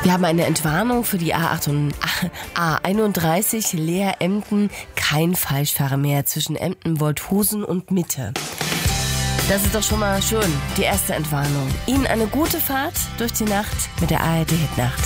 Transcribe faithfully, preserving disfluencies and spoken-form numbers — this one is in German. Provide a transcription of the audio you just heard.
Wir haben eine Entwarnung für die A einunddreißig Leer-Emden. Kein Falschfahrer mehr zwischen Emden, Wolthusen und Mitte. Das ist doch schon mal schön, die erste Entwarnung. Ihnen eine gute Fahrt durch die Nacht mit der A R D Hitnacht.